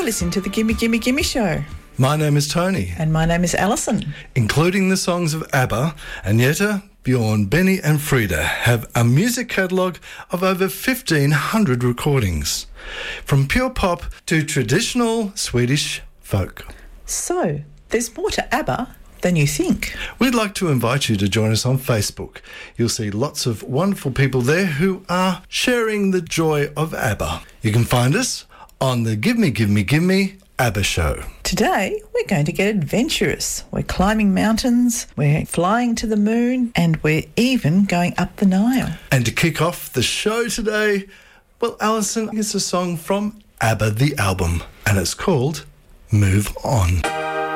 listening to the Gimme Gimme Gimme Show. My name is Tony. And my name is Alison. Including the songs of ABBA, Agneta, Bjorn, Benny and Frida have a music catalogue of over 1,500 recordings, from pure pop to traditional Swedish folk. So, there's more to ABBA than you think. We'd like to invite you to join us on Facebook. You'll see lots of wonderful people there who are sharing the joy of ABBA. You can find us on the Gimme Gimme Gimme ABBA Show. Today, we're going to get adventurous. We're climbing mountains, we're flying to the moon, and we're even going up the Nile. And to kick off the show today, well, Alison, it's a song from ABBA the album, and it's called Move On.